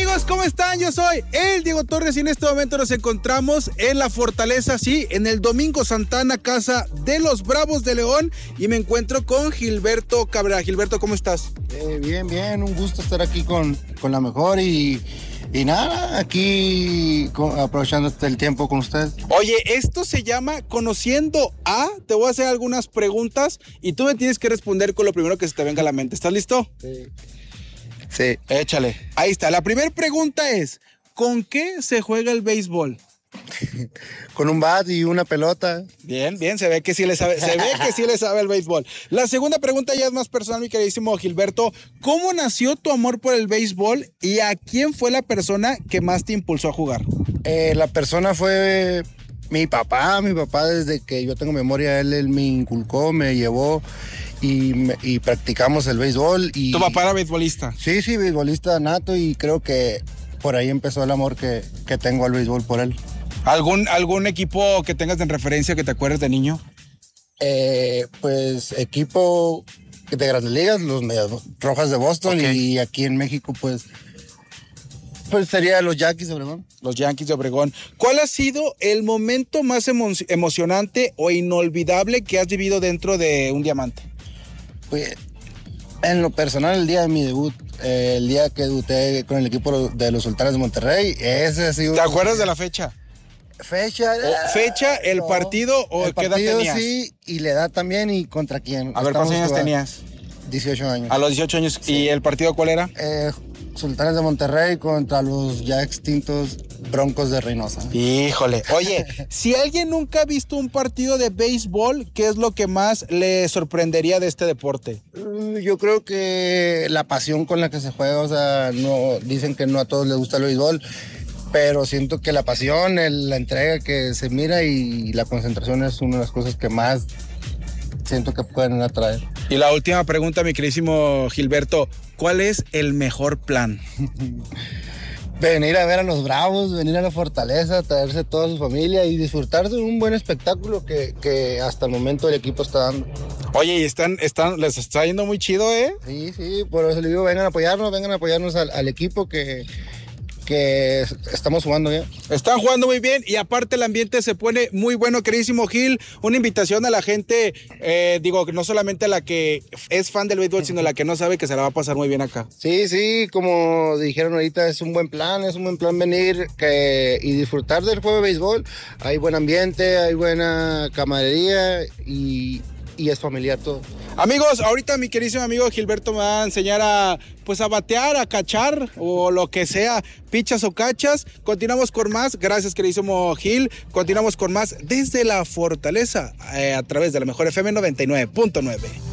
amigos? ¿Cómo están? Yo soy el Diego Torres y en este momento nos encontramos en la Fortaleza, sí, en el Domingo Santana, casa de los Bravos de León, y me encuentro con Gilberto Cabrera. Gilberto, ¿cómo estás? Bien, un gusto estar aquí con la mejor y nada, aquí aprovechando el tiempo con ustedes. Oye, esto se llama Conociendo a. Te voy a hacer algunas preguntas y tú me tienes que responder con lo primero que se te venga a la mente. ¿Estás listo? Sí. Échale. Ahí está. La primera pregunta es, ¿con qué se juega el béisbol? Con un bat y una pelota. Bien, se ve que sí le sabe, el béisbol. La segunda pregunta ya es más personal, mi queridísimo Gilberto. ¿Cómo nació tu amor por el béisbol y a quién fue la persona que más te impulsó a jugar? La persona fue mi papá desde que yo tengo memoria, él me inculcó, me llevó y practicamos el béisbol. ¿Tu papá era beisbolista? Sí, beisbolista nato, y creo que por ahí empezó el amor que tengo al béisbol por él. ¿Algún equipo que tengas en referencia que te acuerdes de niño? Pues equipo de Grandes Ligas, los Medias Rojas de Boston, okay. Y aquí en México pues sería los Yankees de Obregón. Los Yankees de Obregón. ¿Cuál ha sido el momento más emocionante o inolvidable que has vivido dentro de un diamante? Pues en lo personal, el día de mi debut, el día que debuté con el equipo de los Sultanes de Monterrey, ese ha sido... ¿Te acuerdas de la fecha? ¿Fecha? ¿El no, partido o qué edad tenías? Sí, y la edad también, y contra quién. A ver, ¿cuántos años tenías? 18 años. A los 18 años. Sí. ¿Y el partido cuál era? Sultanes de Monterrey contra los ya extintos Broncos de Reynosa. Híjole. Oye, si alguien nunca ha visto un partido de béisbol, ¿qué es lo que más le sorprendería de este deporte? Yo creo que la pasión con la que se juega, o sea, no dicen que no a todos les gusta el béisbol, pero siento que la pasión, la entrega que se mira y la concentración es una de las cosas que más siento que pueden atraer. Y la última pregunta, mi queridísimo Gilberto, ¿cuál es el mejor plan? Venir a ver a los Bravos, venir a la Fortaleza, traerse toda su familia y disfrutar de un buen espectáculo que hasta el momento el equipo está dando. Oye, y les está yendo muy chido, ¿eh? Sí, por eso les digo, vengan a apoyarnos al equipo que estamos jugando bien. Están jugando muy bien y aparte el ambiente se pone muy bueno, queridísimo Gil. Una invitación a la gente, no solamente a la que es fan del béisbol, sino a la que no sabe, que se la va a pasar muy bien acá. Sí, como dijeron ahorita, es un buen plan venir y disfrutar del juego de béisbol. Hay buen ambiente, hay buena camaradería y es familiar todo. Amigos, ahorita mi queridísimo amigo Gilberto me va a enseñar a batear, a cachar o lo que sea, pichas o cachas. Continuamos con más, gracias queridísimo Gil. Continuamos con más desde la Fortaleza a través de la mejor FM 99.9.